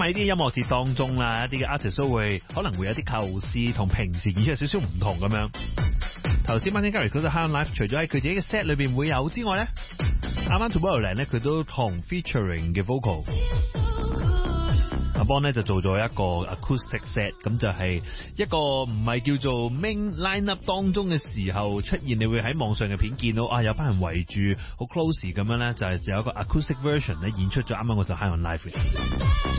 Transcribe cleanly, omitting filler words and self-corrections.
喺啲音樂節當中啦，一啲嘅 artist 都會可能會有啲構思同平時演出有少少唔同咁樣。頭先 Martin Garrix 嗰隻 High on Life 除咗喺佢自己嘅 set 裏邊會有之外咧，啱啱 Tomorrowland 咧佢都同 featuring 嘅 vocal。阿 Bon 咧就做咗一個 acoustic set， 咁就係一個唔係叫做 main lineup 當中嘅時候出現，你會喺網上嘅片見到有班人圍住好 close 咁樣咧，就係有一個 acoustic version 咧演出咗啱啱嗰首 High on Life。